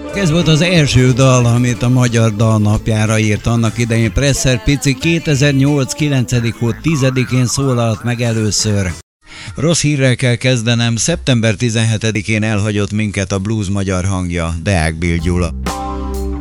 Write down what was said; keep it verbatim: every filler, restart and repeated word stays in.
Ez volt az első dal, amit a Magyar Dalnapjára írt annak idején Presser Pici. kétezer-nyolc kilencedik hó tizedikén szólalt meg először. Rossz hírrel kell kezdenem, szeptember tizenhetedikén elhagyott minket a blues magyar hangja, Deák Bill Gyula.